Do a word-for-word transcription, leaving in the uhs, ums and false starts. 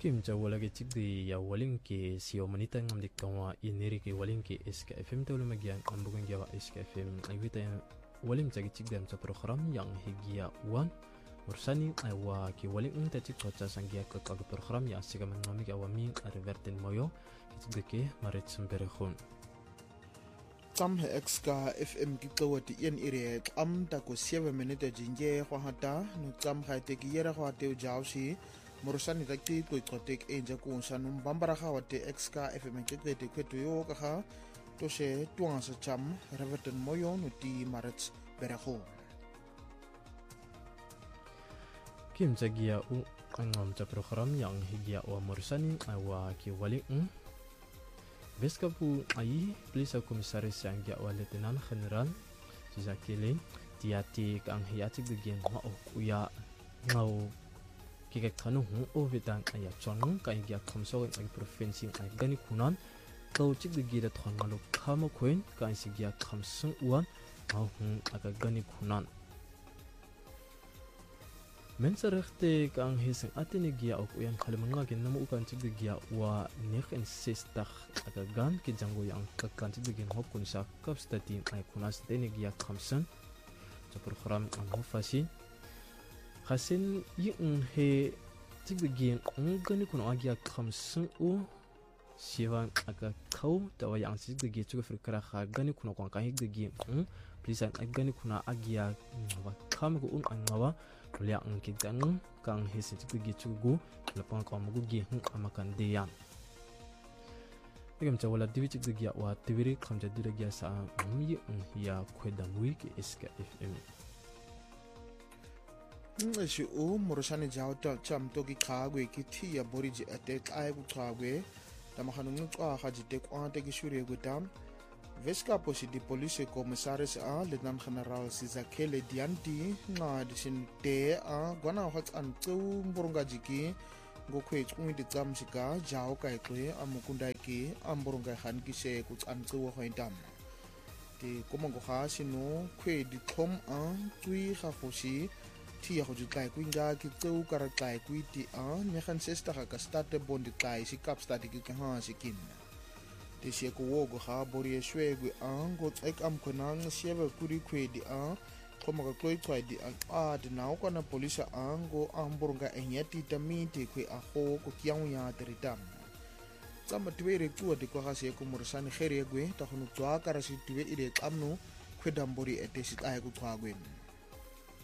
Kim jawala ke chigdi ya walin ke siyo manita ngam dikkawa iniri ke walin ke S K F M tawlu magian ambugan jawa S K F M ayuita walin chagi chigdam sa program yang higia wan ursani aywa ke walin unta chikota sangia ke kag program ya siga mangami awami arverten moyo chigdi ke maret semberehun Tam he X K F M kitlo ti yen ire am ta ko seven minute jinje ho hata no tam ha te ki yera ho te jawsi morosani takti ko kotek enja ko sanum bambara ha wate X K F M kitlo te kwetu yo ka ha to se tuang sa cham reverten moyo no ti maret beraho Kim jagia u angam cha program yang higia wa morosani aywa ki walin Veskapu ai Polisi Komisaris yang dia Lieutenant General Zakele tiati kang hiati begin ma okuya ngau kike kanu hu ovedan aya chong kai dia khamso ai provinsi ai gani kunan kau chig de gira thon malu khama koin kai sigia khamsung uan au hu aga gani kunan Menserechte kang hiseng atene gia ok yang kalemanga gen namu ukan chig gia wa nek en sistag aga gan ke jango yang kakan chig gen hop kun sa kap stati ai kunas tene gia khamsan cha program ang hofasi khasin yin he chig gen ngani kun agia khamsan u siwan aga kau tawa yang chig ge chug frikra kha gani kun ko kan hig ge plisan agani kuna agia wa kham ko un angawa lia ang kitan kang hisi chig ge chugu lapang ko mugu ge hu amakan deyan igam chawala diwi chig ge wa tiwiri khamja dire ge sa mi ya khwedam week S K F M ngisho u morosani jawta cham to ki khagwe ki thi ya boriji attack ai ku khagwe tamahanu ngqa khaji te kwa te ki shure gutam Veska posi di Polisi Komisaris a Lieutenant General Zakele Dianti nga disin te a gwana hot an tsu mburunga jiki go khwe chungi di tsam sika jaw kai kwe amukunda ki amburunga khan ki se ku an tsu ho indam ti komongo kha sinu khwe di thom a tui kha khosi ti ya ho ju kai kwinga ki tsu kar kai kwi ti a ne khan sesta ka start bond kai si kap start ki ha sikin Tisi ko wogo ha bori shwe gu ang go ek am konang sieva kuri kwe di a koma ka kloi twai di a a de nau kana polisa ang go amburunga enyati tamiti kwe a ho ko kiang ya teritam tsama twere ku de ko ha se ko morsani khere gwe ta hunu twa kara si twe ire kamno kwe dambori ete sit ay ku twa gwen